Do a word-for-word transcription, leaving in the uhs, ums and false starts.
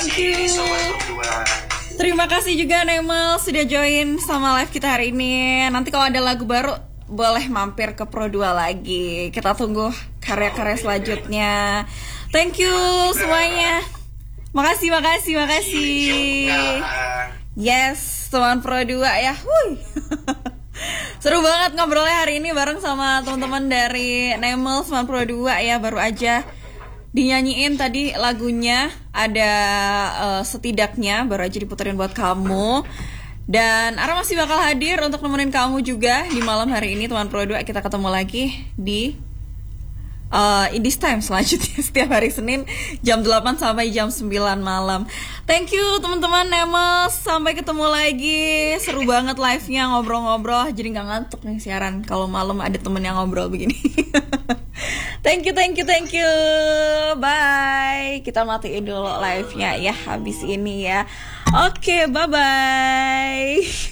thank you. Terima kasih juga Nemel sudah join sama live kita hari ini. Nanti kalau ada lagu baru boleh mampir ke Pro dua lagi. Kita tunggu karya-karya selanjutnya. Thank you semuanya. Makasih, makasih, makasih. Yes, teman Pro dua ya. Wuih. Seru banget ngobrolnya hari ini bareng sama teman-teman dari Nemel teman Pro dua ya. Baru aja dinyanyiin tadi lagunya, ada uh, setidaknya baru aja diputerin buat kamu. Dan Ara masih bakal hadir untuk nemenin kamu juga di malam hari ini teman Pro dua. Kita ketemu lagi di uh, In This Time selanjutnya setiap hari Senin jam delapan sampai jam sembilan malam. Thank you teman-teman Nemel, sampai ketemu lagi. Seru banget live-nya, ngobrol-ngobrol. Jadi gak ngantuk nih siaran kalau malam ada temen yang ngobrol begini. Thank you, thank you, thank you. Bye. Kita matiin dulu live-nya ya habis ini ya. Oke, okay, bye-bye.